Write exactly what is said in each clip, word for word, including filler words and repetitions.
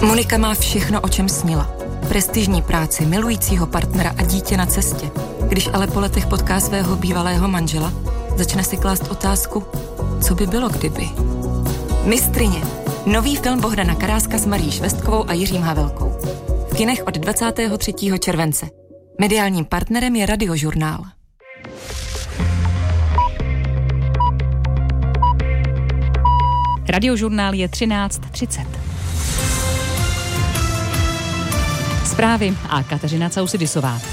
Monika má všechno, o čem snila. Prestižní práci, milujícího partnera a dítě na cestě. Když ale po letech potká svého bývalého manžela, začne si klást otázku, co by bylo kdyby. Mistryně. Nový film Bohdana Karáska s Marí Švestkovou a Jiřím Havelkou. V kinech od dvacátého třetího července. Mediálním partnerem je Radiožurnál. Radiožurnál je třináct třicet. Zprávy a Kateřina Causidisová.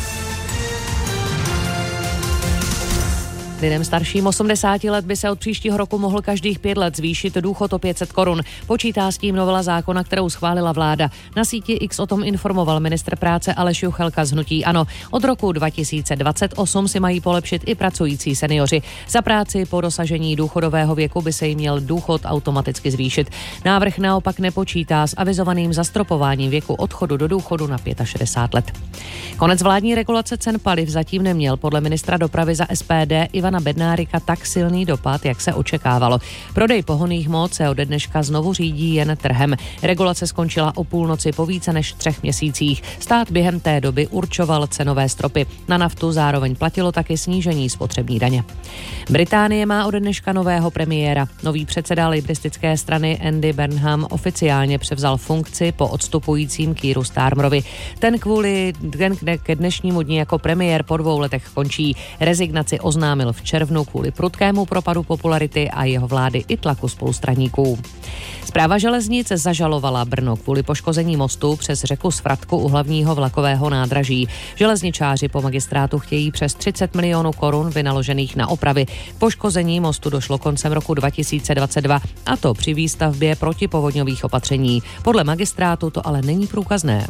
Lidem starším osmdesáti let by se od příštího roku mohl každých pět let zvýšit důchod o pět set korun. Počítá s tím novela zákona, kterou schválila vláda. Na síti X o tom informoval ministr práce Aleš Juchelka z hnutí ANO. Od roku dva tisíce dvacet osm si mají polepšit i pracující seniori. Za práci po dosažení důchodového věku by se jim měl důchod automaticky zvýšit. Návrh naopak nepočítá s avizovaným zastropováním věku odchodu do důchodu na šedesát pět let. Konec vládní regulace cen paliv zatím neměl podle ministra dopravy za S P D Ivana Bednárika tak silný dopad, jak se očekávalo. Prodej pohonných hmot se ode dneška znovu řídí jen trhem. Regulace skončila o půlnoci po více než třech měsících. Stát během té doby určoval cenové stropy. Na naftu zároveň platilo taky snížení spotřební daně. Británie má ode dneška nového premiéra. Nový předseda lejbristické strany Andy Burnham oficiálně převzal funkci po odstupujícím Keeru Starmerovi. Ten kvůli den ke dnešnímu dni jako premiér po dvou letech končí. Rezignaci oznámil v červnu kvůli prudkému propadu popularity a jeho vlády i tlaku spolustraníků. Správa železnic zažalovala Brno kvůli poškození mostu přes řeku Svratku u hlavního vlakového nádraží. Železničáři po magistrátu chtějí přes třicet milionů korun vynaložených na opravy. K poškození mostu došlo koncem roku dva tisíce dvacet dva, a to při výstavbě protipovodňových opatření. Podle magistrátu to ale není průkazné.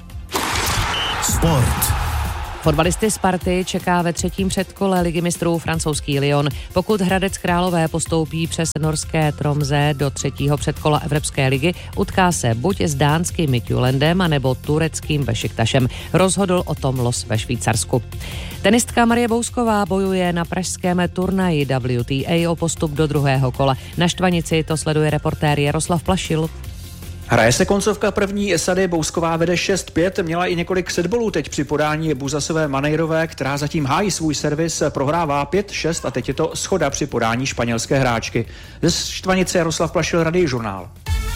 Sport. Fotbalisty Sparty čeká ve třetím předkole Ligy mistrů francouzský Lyon. Pokud Hradec Králové postoupí přes norské Tromsø do třetího předkola Evropské ligy, utká se buď s dánským Midtjyllandem, anebo tureckým Bešiktašem. Rozhodl o tom los ve Švýcarsku. Tenistka Marie Bousková bojuje na pražském turnaji W T A o postup do druhého kola. Na štvanici to sleduje reportér Jaroslav Plašil. Hraje se koncovka první sady, Bousková vede šest pět, měla i několik setbolů teď při podání Buzasové Manejrové, která zatím hájí svůj servis, prohrává pět šest a teď je to schoda při podání španělské hráčky. Ze štvanice Jaroslav Plašil, Radiožurnál.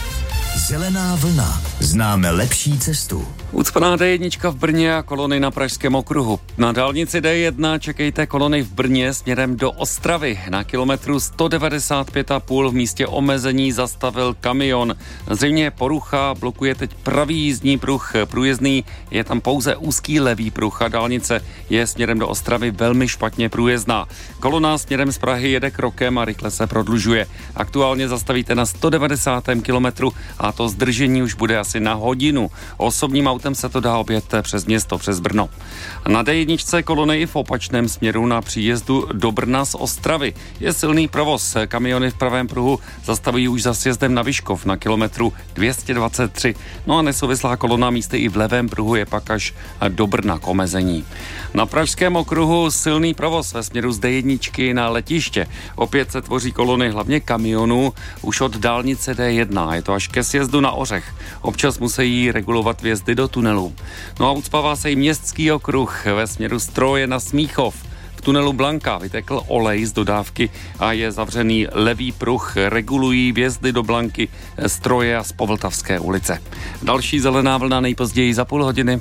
Zelená vlna. Známe lepší cestu. Ucpaná D jedna v Brně a kolony na Pražském okruhu. Na dálnici D jedna čekejte kolony v Brně směrem do Ostravy. Na kilometru sto devadesát pět a půl v místě omezení zastavil kamion. Zřejmě porucha, blokuje teď pravý jízdní pruh průjezdný, je tam pouze úzký levý pruh a dálnice je směrem do Ostravy velmi špatně průjezdná. Kolona směrem z Prahy jede krokem a rychle se prodlužuje. Aktuálně zastavíte na sto devadesátém kilometru a to zdržení už bude asi na hodinu. Osobním autem se to dá objet přes město, přes Brno. Na D jedna kolony i v opačném směru na příjezdu do Brna z Ostravy. Je silný provoz. Kamiony v pravém pruhu zastavují už za sjezdem na Vyškov na kilometru dvě stě dvacet tři. No a nesouvislá kolona místy i v levém pruhu je pak až do Brna k omezení. Na Pražském okruhu silný provoz ve směru z D jedna na letiště. Opět se tvoří kolony hlavně kamionů už od dálnice D jedna. Je to až ke sjezdu na Ořech. Občas musí regulovat vjezdy do tunelu. No a ucpává se i městský okruh ve směru Stroje na Smíchov. V tunelu Blanka vytekl olej z dodávky a je zavřený levý pruh. Regulují vjezdy do Blanky, Stroje a z Povltavské ulice. Další zelená vlna nejpozději za půl hodiny.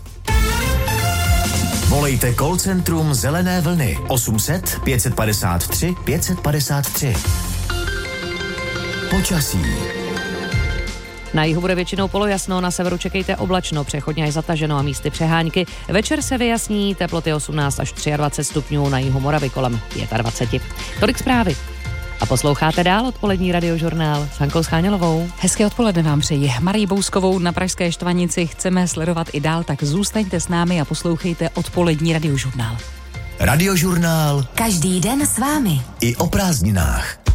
Volejte call centrum Zelené vlny osm set pět padesát tři pět padesát tři. Počasí. Na jihu bude většinou polojasno, na severu čekejte oblačno, přechodně až zataženo a místy přehánky. Večer se vyjasní, teploty osmnáct až dvacet tři stupňů, na jihu Moravy kolem dvacet pět. Tolik zprávy. A posloucháte dál odpolední Radiožurnál s Hankou Schánělovou. Hezké odpoledne vám přeji. Marii Bouskovou na pražské Štvanici chceme sledovat i dál, tak zůstaňte s námi a poslouchejte odpolední Radiožurnál. Radiožurnál. Každý den s vámi. I o prázdninách.